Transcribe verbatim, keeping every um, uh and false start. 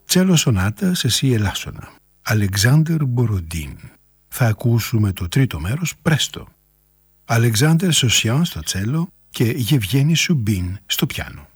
Τσέλο σονάτα σε σι ελάσσονα. Αλεξάνδερ Μποροντίν. Θα ακούσουμε το τρίτο μέρος πρέστο. Αλεξάνδερ Σοσιάν στο τσέλο και Γευγένη Σουμπίν στο πιάνο.